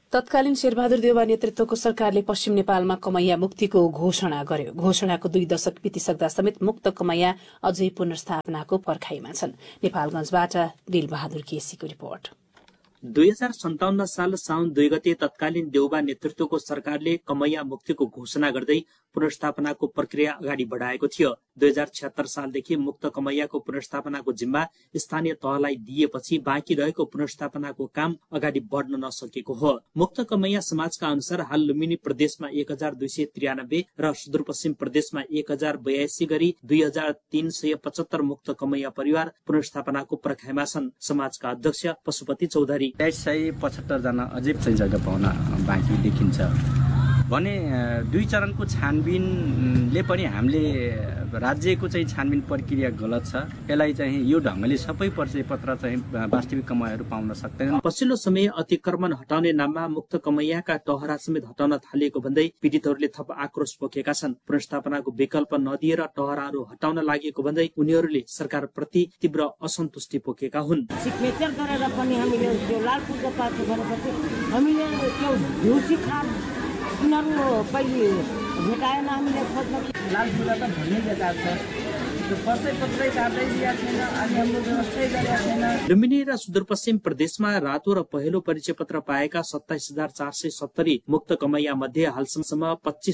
तत्कालीन शेरबहादुर देउवा नेतृत्वको सरकारले पश्चिम नेपालमा कमैया मुक्तिको घोषणा गर्यो। घोषणाको 2 दशक बितिसक्दा समेत मुक्त कमैया अझै पुनर्स्थापनाको पर्खाइमा छन्। नेपालगञ्जबाट दिलबहादुर केसीको रिपोर्ट। 2057 साल साउन 2 गते तत्कालीन देउबा नेतृत्वको सरकारले कमैया मुक्तिको घोषणा गर्दै पुनर्स्थापनाको प्रक्रिया अगाडि बढाएको थियो। 2076 सालदेखि मुक्त कमैयाको पुनर्स्थापनाको जिम्मा स्थानीय तहलाई दिएपछि बाँकी रहेको पुनर्स्थापनाको काम अगाडि बढ्न नसकेको हो। मुक्त कमैया समाजका अनुसार हाल लुम्बिनी प्रदेशमा 1293 र सुदूरपश्चिम प्रदेशमा 1082 गरी 2375 मुक्त कमैया परिवार पुनर्स्थापनाको पर्खाइमा छन्। समाजका अध्यक्ष पशुपति चौधरी 2375 जना अझै चाहिँ जग्गा पाउन बाँकी देखिन्छ भने 2 चरणको छानबिनले पनि हामीले राज्यको चाहिँ छानबिन प्रक्रिया गलत छ। यसलाई चाहिँ यो ढंगले सबै परिचय पत्र चाहिँ वास्तविक कमैयाहरू पाउन सक्दैनन्। पछिल्लो समय अतिक्रमण हटाउने नाममा मुक्त कमैयाका टहरा समेत हटाउन थालिएको भन्दै पीडितहरूले थप आक्रोश पोखेका छन्। पुनर्स्थापनाको विकल्प नदिएर टहराहरू हटाउन लागेको भन्दै उनीहरूले सरकारप्रति तीव्र असन्तुष्टि पोखेका हुन्। सिग्नेचर गरेर पनि हामीले त्यो लालपुरको पार्टी भनेपछि हामीले त्यो ढुसी खाम उनीहरू पहिले भेटाएन। हामीले खोज्न लालपुर त भन्ने जग्गा छ, त्यो पर्चै पत्रै काट्दै दिएको छैन, अनि हाम्रो व्यवस्थै गरेका छैन। लुम्बिनी र सुदूरपश्चिम प्रदेशमा रातो र पहिलो परिचय पत्र पाएका 27470 मुक्त कमैया मध्ये हालसम्म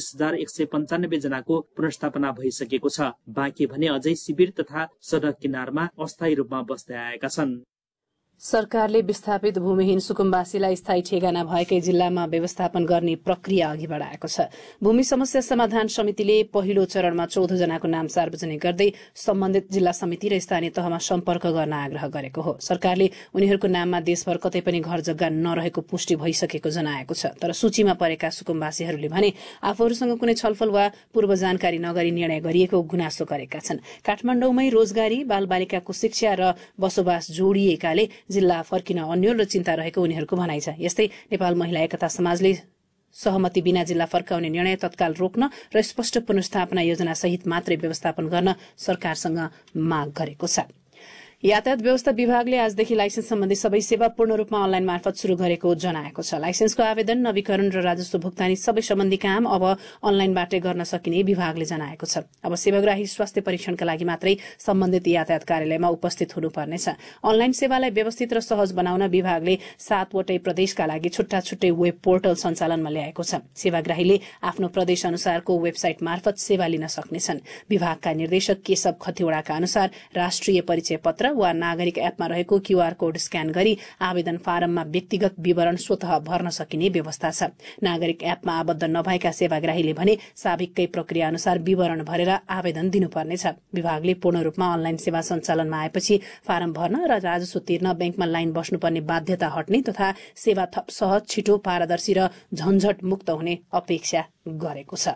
25195 जनाको पुनर्स्थापना भइसकेको छ। बाँकी भने अझै शिविर तथा सडक किनारमा अस्थायी रूपमा बस्दै आएका छन्। सरकारले विस्थापित भूमिहीन सुकुम्बासीलाई स्थायी ठेगाना भएकै जिल्लामा व्यवस्थापन गर्ने प्रक्रिया अघि बढाएको छ। भूमि समस्या समाधान समितिले पहिलो चरणमा 14 जनाको नाम सार्वजनिक गर्दै सम्बन्धित जिल्ला समिति र स्थानीय तहमा सम्पर्क गर्न आग्रह गरेको हो। सरकारले उनीहरूको नाममा देशभर कतै पनि घर जग्गा नरहेको पुष्टि भइसकेको जनाएको छ। तर सूचीमा परेका सुकुम्बासीहरूले भने आफूहरूसँग कुनै छलफल वा पूर्व जानकारी नगरी निर्णय गरिएको गुनासो गरेका छन्। काठमाडौँमै रोजगारी, बालबालिकाको शिक्षा र बसोबास जोडिएकाले जिल्ला फर्किन अन्यल र चिन्ता रहेको उनीहरूको भनाइ छ। यस्तै नेपाल महिला एकता समाजले सहमति बिना जिल्ला फर्काउने निर्णय तत्काल रोक्न र स्पष्ट पुनर्स्थापना योजना सहित मात्रै व्यवस्थापन गर्न सरकारसँग माग गरेको छ। यातायात व्यवस्था विभागले आजदेखि लाइसेन्स सम्बन्धी सबै सेवा पूर्ण रूपमा अनलाइन मार्फत शुरू गरेको जनाएको छ। लाइसेन्सको आवेदन, नवीकरण र राजस्व भुक्तानी सबै सम्बन्धी काम अब अनलाइनबाटै गर्न सकिने विभागले जनाएको छ। अब सेवाग्राही स्वास्थ्य परीक्षणका लागि मात्रै सम्बन्धित यातायात कार्यालयमा उपस्थित हुनुपर्नेछ। अनलाइन सेवालाई व्यवस्थित र सहज बनाउन विभागले 7 वटै प्रदेशका लागि छुट्टा छुट्टै वेब पोर्टल सञ्चालनमा ल्याएको छ। सेवाग्राहीले आफ्नो प्रदेश अनुसारको वेबसाइट मार्फत सेवा लिन सक्नेछन्। विभागका निर्देशक केशव खतिवड़ाका अनुसार राष्ट्रिय परिचय पत्र वा नागरिक एपमा रहेको क्यूआर कोड स्क्यान गरी आवेदन फारममा व्यक्तिगत विवरण स्वतः भर्न सकिने व्यवस्था छ। नागरिक एपमा आबद्ध नभएका सेवाग्राहीले भने साविककै प्रक्रिया अनुसार विवरण भरेर आवेदन दिनुपर्नेछ। विभागले पूर्ण रूपमा अनलाइन सेवा सञ्चालनमा आएपछि फारम भर्न र राजस्व तिर्न बैंकमा लाइन बस्नुपर्ने बाध्यता हट्ने तथा सेवा थप सहज, छिटो, पारदर्शी र झन्झट मुक्त हुने अपेक्षा गरेको छ।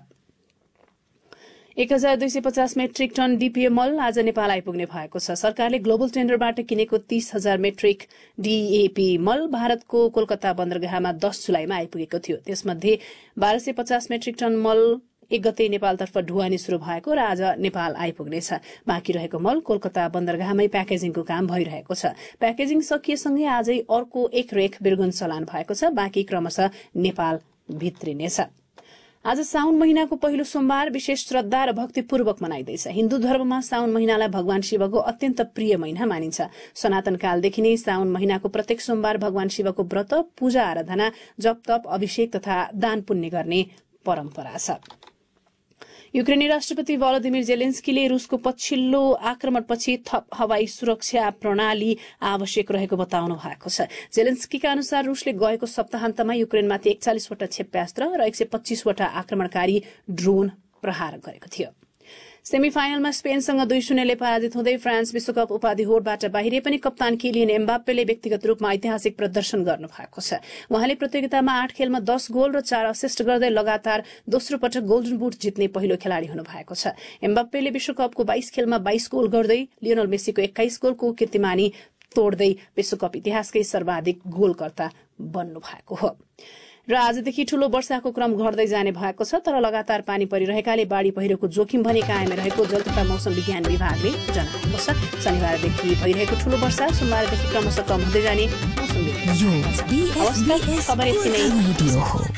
1250 मेट्रिक टन डीपीए मल आज नेपाल आइपुग्ने भएको छ। सरकारले ग्लोबल टेन्डरबाट किनेको 30,000 मेट्रिक डीएपी मल भारतको कोलकाता बन्दरगाहमा 10 जुलाईमा आइपुगेको थियो। त्यसमध्ये 1250 मेट्रिक टन मल 1 गते नेपालतर्फ ढुवानी शुरू भएको र आज नेपाल आइपुग्नेछ। बाँकी रहेको मल कोलकाता बन्दरगाहमै प्याकेजिङको काम भइरहेको छ। प्याकेजिङ सकिएसँगै आजै अर्को एक रेख बिर्गुन चलान भएको छ। बाँकी क्रमशः नेपाल भित्रिनेछ। आज साउन महिनाको पहिलो सोमबार विशेष श्रद्धा र भक्तिपूर्वक मनाइँदैछ। हिन्दू धर्ममा साउन महिनालाई भगवान शिवको अत्यन्त प्रिय महिना मानिन्छ। सनातन कालदेखि नै साउन महिनाको प्रत्येक सोमबार भगवान शिवको व्रत, पूजा आराधना, जप तप, अभिषेक तथा दान पुण्य गर्ने परम्परा छ। युक्रेनी राष्ट्रपति भलोदिमिर जेलेन्स्कीले रूसको पछिल्लो आक्रमणपछि थप हवाई सुरक्षा प्रणाली आवश्यक रहेको बताउनु भएको छ। जेलेन्स्कीका अनुसार रूसले गएको सप्ताहन्तमा युक्रेनमाथि 41 वटा क्षेप्यास्त्र र 125 वटा आक्रमणकारी ड्रोन प्रहार गरेको थियो। सेमिफाइनलमा स्पेनसँग 2-0 पराजित हुँदै फ्रान्स विश्वकप उपाधि होडबाट बाहिरिए पनि कप्तान किलियन एम्बाप्पेले व्यक्तिगत रूपमा ऐतिहासिक प्रदर्शन गर्नु भएको छ। उहाँले प्रतियोगितामा 8 खेलमा 10 गोल र 4 असिस्ट गर्दै लगातार दोस्रो पटक गोल्डन बुट जित्ने पहिलो खेलाडी हुनु भएको छ। एम्बाप्पेले विश्वकपको 22 खेलमा 22 गोल गर्दै लियोनल मेसीको 21 गोलको कीर्तिमानी तोड्दै विश्वकप इतिहासकै सर्वाधिक गोलकर्ता बन्नु भएको हो। र आजदेखि ठूलो वर्षाको क्रम घट्दै जाने भएको छ, तर लगातार पानी परिरहेकाले बाढी पहिरोको जोखिम भने कायम रहेको जल तथा मौसम विज्ञान विभागले जनाएको छ। शनिबारदेखि भइरहेको ठूलो वर्षा सोमबारदेखि क्रमशः कम हुँदै जाने मौसम विज्ञान